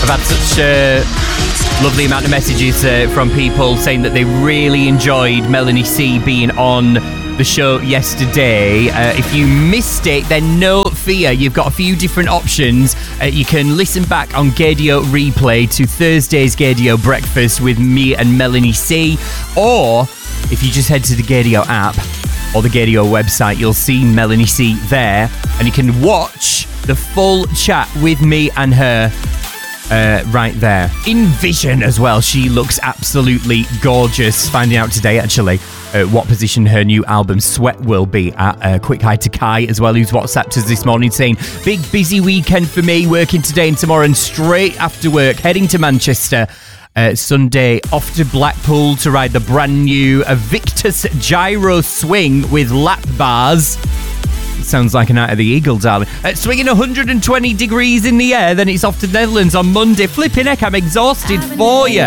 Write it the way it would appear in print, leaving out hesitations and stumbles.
I've had such a lovely amount of messages from people saying that they really enjoyed Melanie C being on the show yesterday. If you missed it, then no fear. You've got a few different options. You can listen back on Gaydio Replay to Thursday's Gaydio Breakfast with me and Melanie C. Or if you just head to the Gaydio app or the Gaydio website, you'll see Melanie C there. And you can watch the full chat with me and her right there. In vision as well. She looks absolutely gorgeous. Finding out today, actually, what position her new album Sweat will be at. Quick hi to Kai as well, who's WhatsApped us this morning saying, big busy weekend for me, working today and tomorrow, and straight after work heading to Manchester. Sunday off to Blackpool to ride the brand new Victus Gyro Swing with lap bars. Sounds like a night of the Eagle, darling. Swinging 120 degrees in the air, then it's off to Netherlands on Monday. Flipping heck, I'm exhausted for you.